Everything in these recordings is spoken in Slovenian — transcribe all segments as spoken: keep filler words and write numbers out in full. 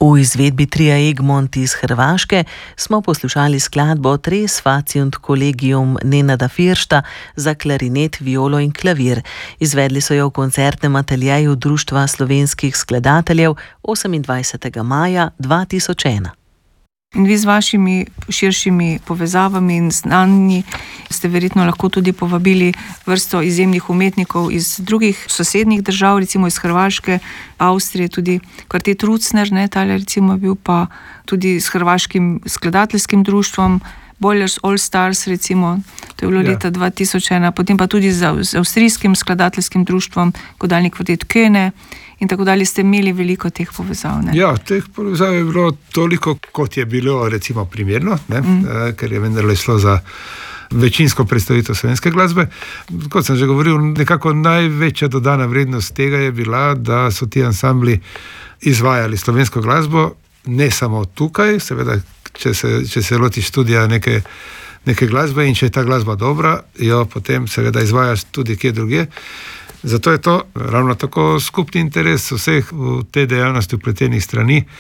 V izvedbi tria Egmont iz Hrvaške smo poslušali skladbo Tres Faciunt Collegium Nenada Firšta za klarinet, violo in klavir. Izvedli so jo v koncertnem ateljeju Društva slovenskih skladateljev osemindvajsetega maja dva tisoč ena. In vi z vašimi širšimi povezavami in znanji ste verjetno lahko tudi povabili vrsto izjemnih umetnikov iz drugih sosednjih držav, recimo iz Hrvaške, Avstrije, tudi kvartet Rucner, ne, tale recimo bil pa tudi s hrvaškim skladateljskim društvom, Boilers All Stars recimo, to je bilo ja. leta dva tisoč ena, potem pa tudi z, z avstrijskim skladateljskim društvom, godalni kvartet Köhne, in tako dalje. Ste imeli veliko teh povezav, ne? Ja, teh povezav je bilo toliko, kot je bilo recimo primerno, ne? Mm. E, ker je vendarle šlo za večinsko predstavitev slovenske glasbe. Kot sem že govoril, nekako največja dodana vrednost tega je bila, da so ti ansambli izvajali slovensko glasbo, ne samo tukaj, seveda, če se, če se lotiš študija neke, neke glasbe in če je ta glasba dobra, jo potem seveda izvajaš tudi kje drugje. Zato je to ravno tako skupni interes vseh v te dejavnosti vpletenih strani. E,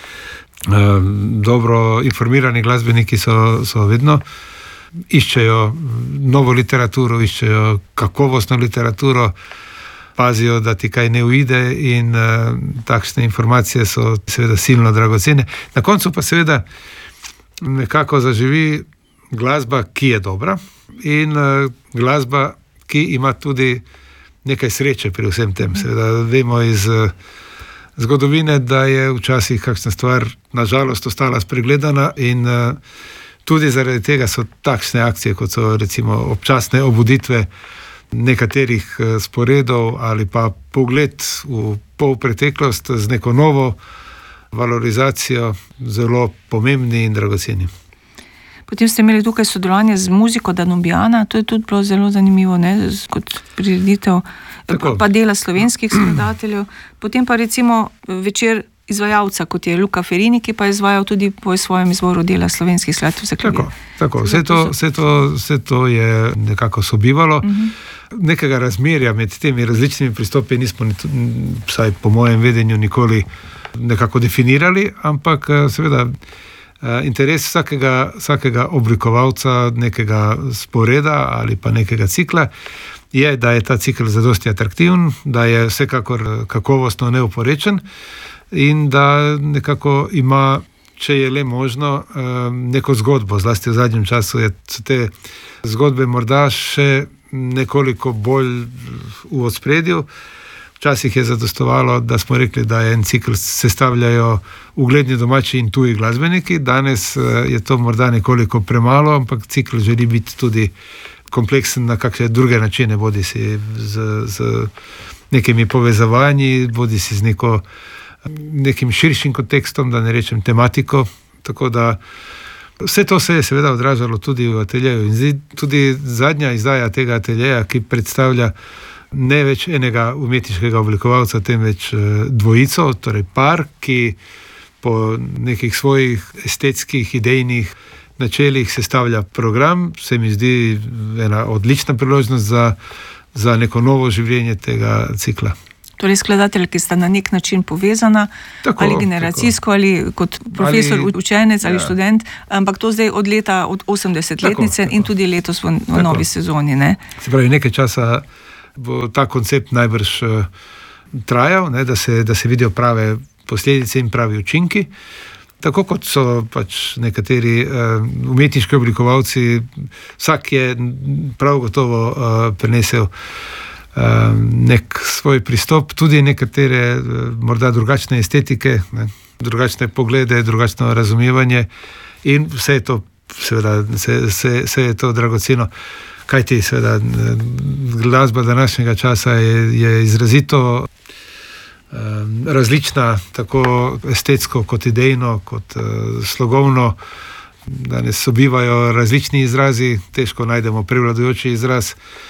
dobro informirani glasbeniki so, so vedno, iščejo novo literaturo, iščejo kakovostno literaturo, pazijo, da ti kaj ne uide in e, takšne informacije so seveda silno dragocene. Na koncu pa seveda nekako zaživi glasba, ki je dobra in e, glasba, ki ima tudi nekaj sreče pri vsem tem. Seveda vemo iz zgodovine, da je včasih kakšna stvar nažalost ostala spregledana in tudi zaradi tega so takšne akcije, kot so recimo občasne obuditve nekaterih sporedov ali pa pogled v polpreteklost z neko novo valorizacijo zelo pomembni in dragoceni. Potem ste imeli tukaj sodelovanje z muziko Danubiana, to je tudi bilo zelo zanimivo, ne, kot prireditev, pa, pa dela slovenskih skladateljev. Potem pa recimo večer izvajalca, kot je Luka Ferini, ki pa je izvajal tudi po svojem izvoru dela slovenskih skladateljev za klavir. Tako, tako. Vse to, vse to, vse to je nekako sobivalo. Uh-huh. Nekega razmerja med temi različnimi pristopi nismo, vsaj po mojem vedenju, nikoli nekako definirali, ampak seveda interes vsakega, vsakega oblikovalca nekega sporeda ali pa nekega cikla je, da je ta cikl zadosti atraktiven, da je vsekakor kakovostno neoporečen in da nekako ima, če je le možno, neko zgodbo. Zlasti v zadnjem času je, so te zgodbe morda še nekoliko bolj v ospredju. Včasih je zadostovalo, da smo rekli, da en cikl sestavljajo ugledni domači in tuji glasbeniki. Danes je to morda nekoliko premalo, ampak cikl želi biti tudi kompleksen na kakšne druge načine, bodi si z, z nekimi povezovanji, bodi si z neko, nekim širšim kontekstom, da ne rečem tematiko. Tako da vse to se je seveda odražalo tudi v ateljeju. In zdaj tudi zadnja izdaja tega ateljeja, ki predstavlja ne več enega umetniškega oblikovalca, temveč dvojico, torej par, ki po nekih svojih estetskih, idejnih načelih sestavlja program, se mi zdi ena odlična priložnost za, za neko novo življenje tega cikla. Torej skladatelj, ki sta na nek način povezana, tako, ali generacijsko, tako. Ali kot profesor, ali, učenec ali ja. študent, ampak to zdaj od leta, od osemdesetletnice in tudi letos v, v novi sezoni. Ne? Se pravi, nekaj časa bo ta koncept najbrž uh, trajal, ne, da, se, da se vidijo prave posledice in pravi učinki. Tako kot so pač nekateri uh, umetniški oblikovalci, vsak je prav gotovo uh, prenesel uh, nek svoj pristop, tudi nekatere uh, morda drugačne estetike, ne, drugačne poglede, drugačno razumevanje in vse je to, seveda, vse, vse, vse je to dragoceno. Kaj ti, seveda, glasba današnjega časa je, je izrazito eh, različna, tako estetsko kot idejno, kot eh, slogovno. Danes sobivajo različni izrazi, težko najdemo prevladujoči izraz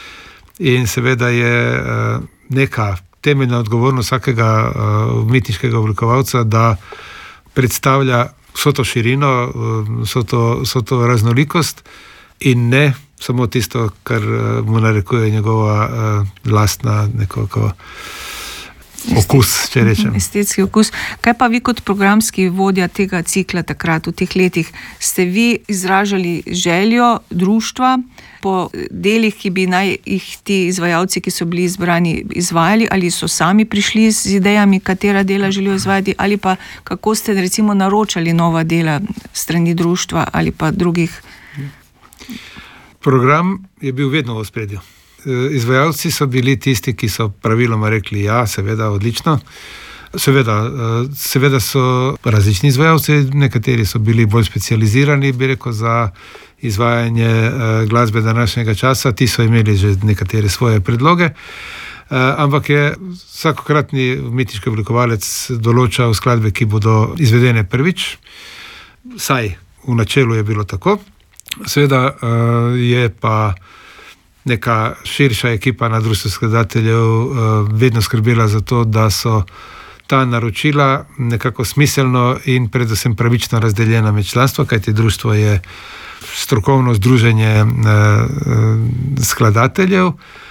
in seveda je eh, neka temeljna odgovornost vsakega eh, umetniškega oblikovalca, da predstavlja vso to širino, eh, vso to, vso to raznolikost in ne samo tisto, kar mu narekuje njegova uh, lastna nekako okus, če rečem. Estetski okus. Kaj pa vi kot programski vodja tega cikla takrat, v teh letih, ste vi izražali željo društva po delih, ki bi naj jih ti izvajalci, ki so bili izbrani, izvajali, ali so sami prišli z idejami, katera dela želijo izvajati, ali pa kako ste recimo naročali nova dela strani društva ali pa drugih? Program je bil vedno v ospredju. Izvajalci so bili tisti, ki so praviloma rekli, ja, seveda, odlično. Seveda, seveda so različni izvajalci, nekateri so bili bolj specializirani, bi rekel, za izvajanje glasbe današnjega časa, ti so imeli že nekatere svoje predloge, ampak je vsakokratni umetniški oblikovalec določal skladbe, ki bodo izvedene prvič, saj v načelu je bilo tako. Seveda je pa neka širša ekipa na društvu skladateljev vedno skrbela za to, da so ta naročila nekako smiselno in predvsem pravično razdeljena med članstvo, kajti društvo je strokovno združenje skladateljev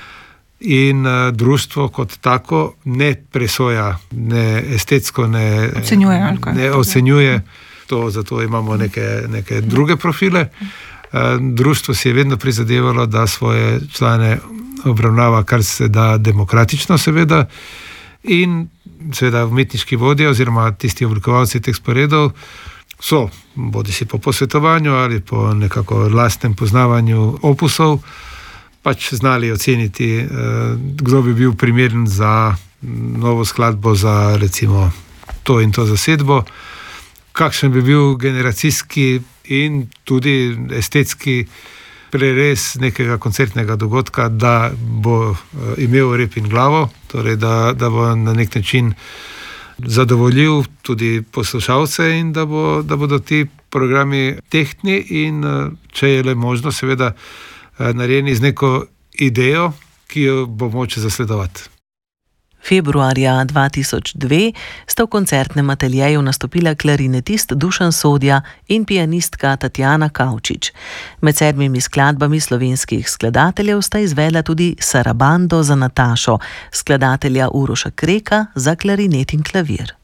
in društvo kot tako ne presoja, ne estetsko, ne ocenjuje. Ne ocenjuje. To, zato imamo neke, neke druge profile. Društvo si je vedno prizadevalo, da svoje člane obravnava kar se da demokratično, seveda, in seveda umetniški vodje oziroma tisti oblikovalci teh sporedov so, bodi si po posvetovanju ali po nekako lastnem poznavanju opusov, pač znali oceniti, kdo bi bil primeren za novo skladbo, za recimo to in to zasedbo, kakšen bi bil generacijski in tudi estetski prerez nekega koncertnega dogodka, da bo imel rep in glavo, torej da, da bo na nek način zadovoljil tudi poslušalce in da, bo, da bodo ti programi tehtni in če je le možno, seveda narejeni z neko idejo, ki jo bo moče zasledovati. Februarja dva tisoč dve sta v koncertnem ateljeju nastopila klarinetist Dušan Sodja in pianistka Tatjana Kavčič. Med sedmimi skladbami slovenskih skladateljev sta izvedla tudi Sarabando za Natašo, skladatelja Uroša Kreka za klarinet in klavir.